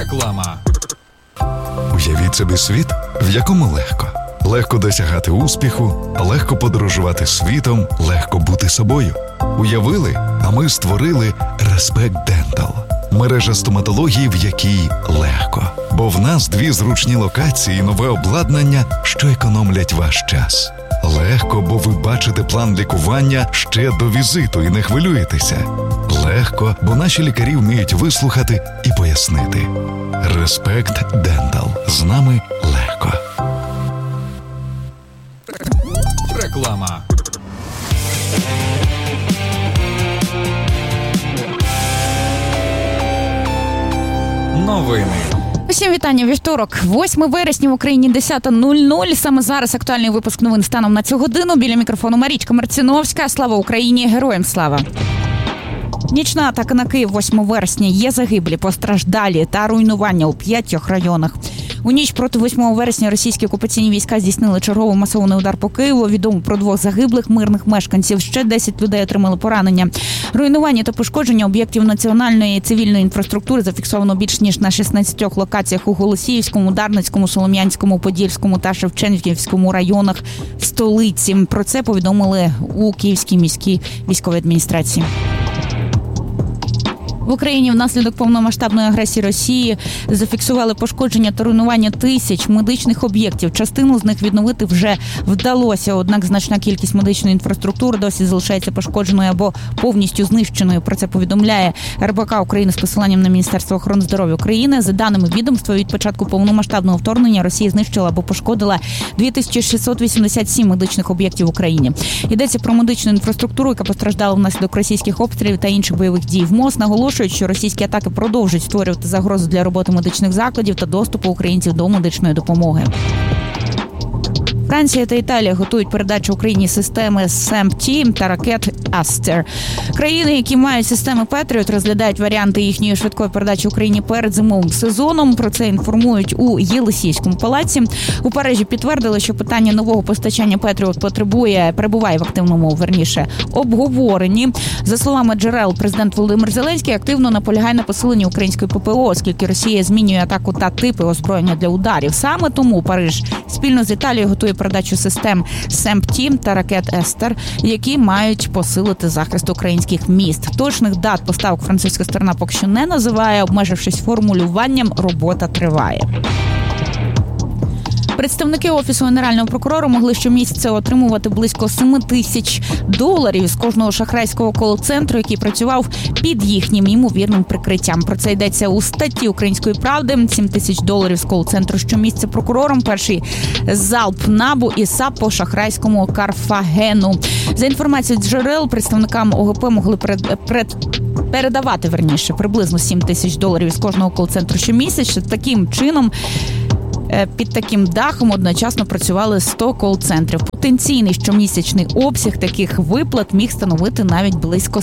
Реклама. Уявіть собі світ, в якому легко. Легко досягати успіху, легко подорожувати світом, легко бути собою. Уявили, а ми створили Respect Dental. Мережа стоматології, в якій легко. Бо в нас 2 зручні локації і нове обладнання, що економлять ваш час. Легко, бо ви бачите план лікування ще до візиту і не хвилюєтеся. Легко, бо наші лікарі вміють вислухати і пояснити. Respect Dental. З нами легко. Реклама. Новини. Усім вітання. Вівторок, 8 вересня, в Україні 10:00. Саме зараз актуальний випуск новин станом на цю годину. Біля мікрофону Марічка Марціновська. Слава Україні! Героям слава! Нічна атака на Київ 8 вересня. Є загиблі, постраждалі та руйнування у 5 районах. У ніч проти 8 вересня російські окупаційні війська здійснили черговий масований удар по Києву. Відомо про 2 загиблих мирних мешканців. Ще 10 людей отримали поранення. Руйнування та пошкодження об'єктів національної і цивільної інфраструктури зафіксовано більш ніж на 16 локаціях у Голосіївському, Дарницькому, Солом'янському, Подільському та Шевченківському районах столиці. Про це повідомили у Київській міській військовій адміністрації. В Україні внаслідок повномасштабної агресії Росії зафіксували пошкодження та руйнування тисяч медичних об'єктів. Частину з них відновити вже вдалося, однак значна кількість медичної інфраструктури досі залишається пошкодженою або повністю знищеною. Про це повідомляє РБК України з посиланням на Міністерство охорони здоров'я України. За даними відомства, від початку повномасштабного вторгнення Росія знищила або пошкодила 2687 медичних об'єктів в Україні. Йдеться про медичну інфраструктуру, яка постраждала внаслідок російських обстрілів та інших бойових дій. В МОЗ наголошують, що російські атаки продовжують створювати загрозу для роботи медичних закладів та доступу українців до медичної допомоги. Франція та Італія готують передачу Україні системи SAMP-T та ракет Aster. Країни, які мають системи Patriot, розглядають варіанти їхньої швидкої передачі Україні перед зимовим сезоном. Про це інформують у Єлисійському палаці. У Парижі підтвердили, що питання нового постачання Patriot перебуває в активному, обговоренні. За словами джерел, президент Володимир Зеленський активно наполягає на посиленні української ППО, оскільки Росія змінює атаку та типи озброєння для ударів. Саме тому Париж спільно з Італією готує передачу систем SAMP-T та ракет Aster, які мають посилити захист українських міст. Точних дат поставок французька сторона поки що не називає, обмежившись формулюванням «робота триває». Представники Офісу Генерального прокурора могли щомісяця отримувати близько $7,000 з кожного шахрайського кол-центру, який працював під їхнім ймовірним прикриттям. Про це йдеться у статті «Української правди». $7,000 з кол-центру щомісяця прокурором. Перший залп НАБУ і САП по шахрайському Карфагену. За інформацією джерел, представникам ОГП могли передавати приблизно $7,000 з кожного кол-центру щомісяця. Таким чином, під таким дахом одночасно працювали 100 кол-центрів. Потенційний щомісячний обсяг таких виплат міг становити навіть близько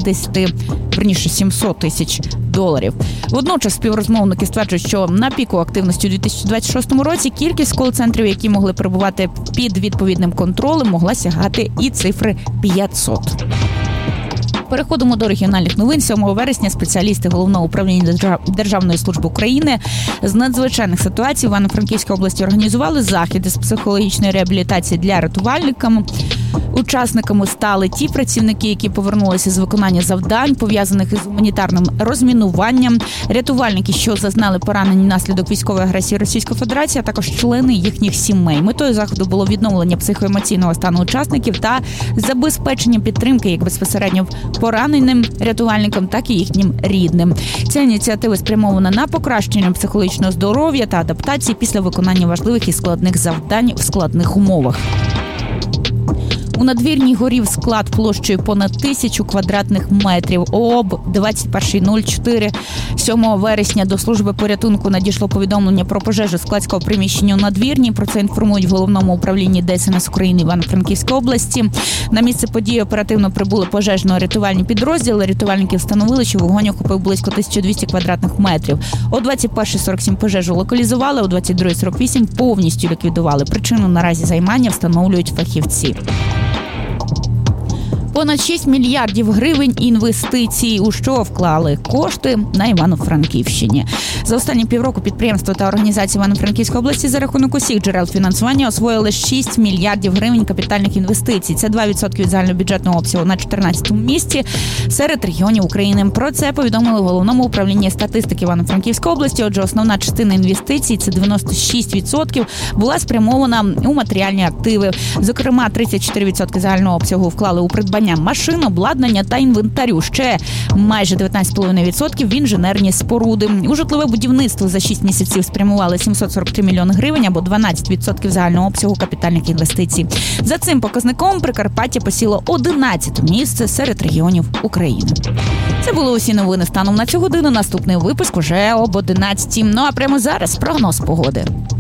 $700,000. Водночас співрозмовники стверджують, що на піку активності у 2026 році кількість кол-центрів, які могли перебувати під відповідним контролем, могла сягати і цифри 500. Переходимо до регіональних новин. 7 вересня спеціалісти Головного управління Державної служби України з надзвичайних ситуацій в Івано-Франківській області організували заходи з психологічної реабілітації для рятувальників. Учасниками стали ті працівники, які повернулися з виконання завдань, пов'язаних із гуманітарним розмінуванням, рятувальники, що зазнали поранень внаслідок військової агресії Російської Федерації, а також члени їхніх сімей. Метою заходу було відновлення психоемоційного стану учасників та забезпечення підтримки як безпосередньо пораненим рятувальникам, так і їхнім рідним. Ця ініціатива спрямована на покращення психологічного здоров'я та адаптації після виконання важливих і складних завдань в складних умовах. У Надвірній горів склад площею понад 1000 квадратних метрів. ООБ 21.04. 7 вересня до служби порятунку надійшло повідомлення про пожежу складського приміщення у Надвірні. Про це інформують в Головному управлінні ДСНС України Івано-Франківської області. На місце події оперативно прибули пожежно-рятувальні підрозділи. Рятувальники встановили, що вогонь охопив близько 1200 квадратних метрів. О 21.47 пожежу локалізували, о 22.48 повністю ліквідували. Причину наразі займання встановлюють фахівці. Понад 6 мільярдів гривень інвестицій, у що вклали кошти на Івано-Франківщині. За останні півроку підприємства та організації Івано-Франківської області за рахунок усіх джерел фінансування освоїли 6 мільярдів гривень капітальних інвестицій. Це 2% від загальнобюджетного обсягу на 14-му місці серед регіонів України. Про це повідомили в Головному управлінні статистики Івано-Франківської області. Отже, основна частина інвестицій, це 96%, була спрямована у матеріальні активи. Зокрема, 34% загального обсягу вклали у придбання машин, обладнання та інвентарю. Ще майже 19,5% в інженерні споруди. У житлове будівництво за 6 місяців спрямували 743 мільйони гривень або 12% загального обсягу капітальних інвестицій. За цим показником Прикарпаття посіло 11 місце серед регіонів України. Це були усі новини станом на цю годину. Наступний випуск уже об 11. Ну а прямо зараз прогноз погоди.